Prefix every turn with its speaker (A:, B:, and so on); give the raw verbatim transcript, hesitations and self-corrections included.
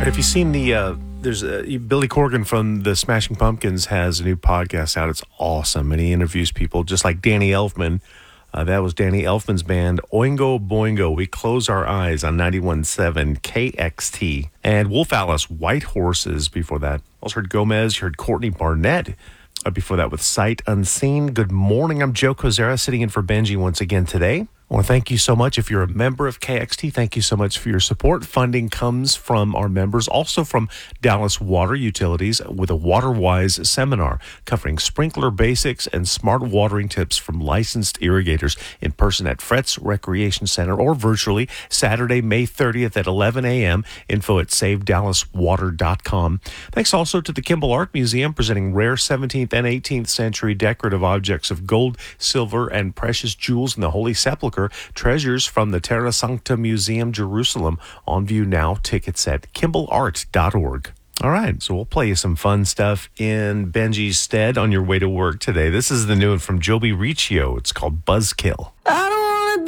A: Have you seen the, uh, there's a, Billy Corgan from the Smashing Pumpkins has a new podcast out. It's awesome. And he interviews people just like Danny Elfman. Uh, that was Danny Elfman's band, Oingo Boingo. We Close Our Eyes on ninety-one point seven K X T. And Wolf Alice, White Horses before that. Also heard Gomez, you heard Courtney Barnett. Uh, before that with Sight Unseen. Good morning. I'm Joe Kozera sitting in for Benji once again today. I want to thank you so much. If you're a member of K X T, thank you so much for your support. Funding comes from our members, also from Dallas Water Utilities with a WaterWise seminar covering sprinkler basics and smart watering tips from licensed irrigators in person at Fretz Recreation Center or virtually Saturday, May thirtieth at eleven a.m. Info at save dallas water dot com. Thanks also to the Kimball Art Museum presenting rare seventeenth and eighteenth century decorative objects of gold, silver, and precious jewels in the Holy Sepulchre. Treasures from the Terra Sancta Museum, Jerusalem. On view now. Tickets at kimball art dot org. All right, so we'll play you some fun stuff in Benji's stead on your way to work today. This is the new one from Joby Riccio. It's called Buzzkill.